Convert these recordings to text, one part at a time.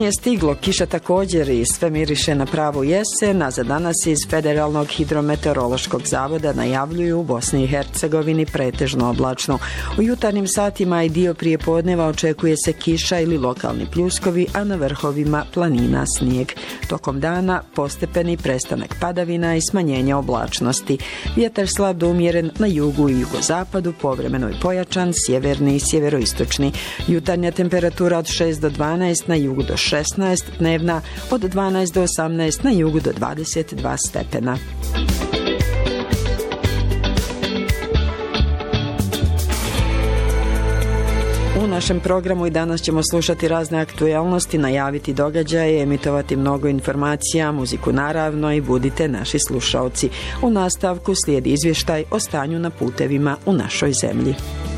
Je stiglo, kiša također i sve miriše na pravu jesen, a za danas iz Federalnog hidrometeorološkog zavoda najavljuju u Bosni i Hercegovini pretežno oblačno. U jutarnjim satima i dio prijepodneva očekuje se kiša ili lokalni pljuskovi, a na vrhovima planina snijeg. Tokom dana postepeni prestanak padavina i smanjenje oblačnosti. Vjetar slab do umjeren na jugu i jugozapadu, povremeno i pojačan, sjeverni i sjeveroistočni. Jutarnja temperatura od 6 do 12, na jugu do 16, dnevna od 12 do 18, na jugu do 22 stepena. U našem programu i danas ćemo slušati razne aktuelnosti, najaviti događaje, emitovati mnogo informacija, muziku naravno i budite naši slušaoci. U nastavku slijedi izvještaj o stanju na putevima u našoj zemlji.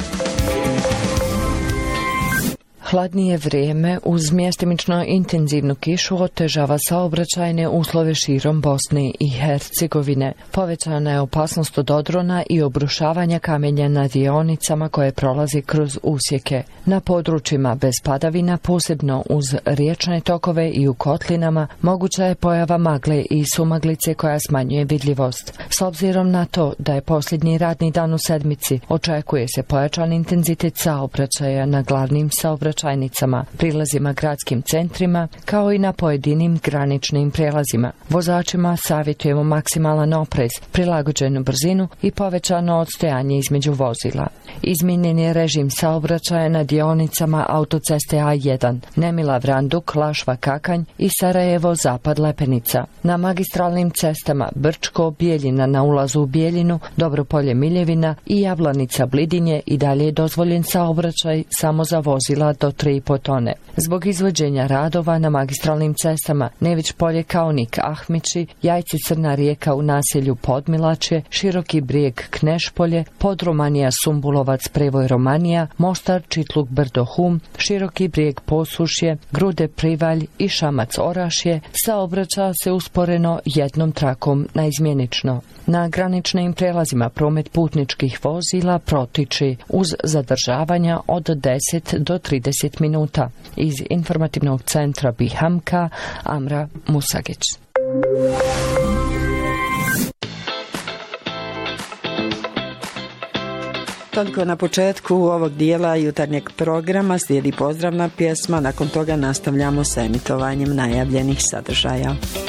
Hladnije vrijeme uz mjestimično intenzivnu kišu otežava saobraćajne uslove širom Bosne i Hercegovine. Povećana je opasnost od odrona i obrušavanja kamenja na dionicama koje prolazi kroz usjeke. Na područjima bez padavina, posebno uz riječne tokove i u kotlinama, moguća je pojava magle i sumaglice koja smanjuje vidljivost. S obzirom na to da je posljednji radni dan u sedmici, očekuje se pojačan intenzitet saobraćaja na glavnim saobraćajnicama, prilazima gradskim centrima, kao i na pojedinim graničnim prijelazima. Vozačima savjetujemo maksimalan oprez, prilagođenu brzinu i povećano odstojanje između vozila. Izmijenjen je režim saobraćaja na dionicama autoceste A1, Nemila Vranduk, Lašva Kakanj i Sarajevo Zapad Lepenica. Na magistralnim cestama Brčko, Bijeljina na ulazu u Bijeljinu, Dobropolje Miljevina i Javlanica Blidinje i dalje je dozvoljen saobraćaj samo za vozila do 3,5 tone. Zbog izvođenja radova na magistralnim cestama Nević Polje Kaonik Ahmići, Jajci Crna Rijeka u naselju Podmilačje, Široki Brijeg Knešpolje, Podromanija Sumbulovac Prevoj Romanija, Mostar Čitluk Brdo Hum, Široki Brijeg Posušje, Grude Privalj i Šamac Orašje saobraća se usporeno jednom trakom naizmjenično. Na graničnim prijelazima promet putničkih vozila protiče uz zadržavanja od 10 do 30 minuta. Iz informativnog centra Bihamka, Amra Musagić. Toliko na početku ovog dijela jutarnjeg programa, slijedi pozdravna pjesma, nakon toga nastavljamo sa emitovanjem najavljenih sadržaja.